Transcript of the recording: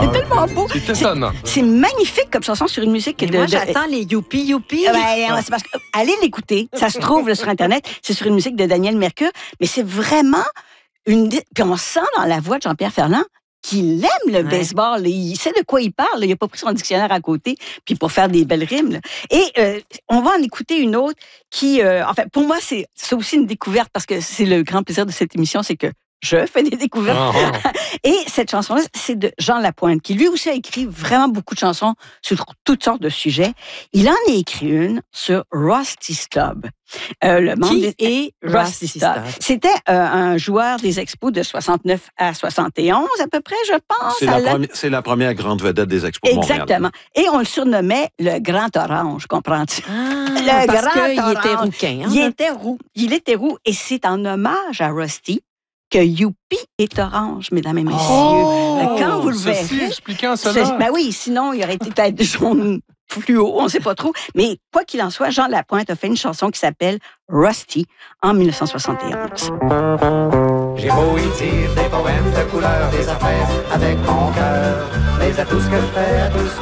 C'est tellement beau. C'est étonnant. C'est magnifique comme chanson sur une musique. Moi, j'attends les youpi youpi. C'est parce que, allez l'écouter. Ça se trouve là, sur Internet. C'est sur une musique de Daniel Mercure. Mais c'est vraiment Puis on sent dans la voix de Jean-Pierre Ferland qu'il aime le baseball. Il sait de quoi il parle. Il n'a pas pris son dictionnaire à côté puis pour faire des belles rimes. Là. Et on va en écouter une autre qui... pour moi, c'est aussi une découverte parce que c'est le grand plaisir de cette émission, c'est que je fais des découvertes. Et cette chanson-là, c'est de Jean Lapointe, qui lui aussi a écrit vraiment beaucoup de chansons sur toutes sortes de sujets. Il en a écrit une sur Rusty Stubb. Qui est Rusty Stubb? C'était un joueur des Expos de 69 à 71, à peu près, je pense. C'est la première grande vedette des Expos de Montréal. Exactement. Et on le surnommait le Grand Orange, comprends-tu? Le parce qu'il était rouquin. Il était roux. Et c'est en hommage à Rusty que Youpi est orange, mesdames et messieurs. Quand vous le verrez... Ceci expliquant cela. Ben oui, sinon, il aurait été peut-être jaune fluo, on ne sait pas trop. Mais quoi qu'il en soit, Jean Lapointe a fait une chanson qui s'appelle Rusty en 1971. J'ai beau écrire des poèmes de couleur, des affaires avec mon cœur, mais à tout ce que je fais, à tout ce